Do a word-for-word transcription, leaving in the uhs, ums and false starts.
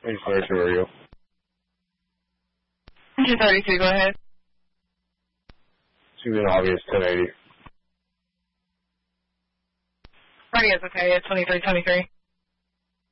Hey, sorry, where are you? two thirty-two, go ahead. It's an obvious ten eighty. Right, it's okay. It's twenty-three twenty-three.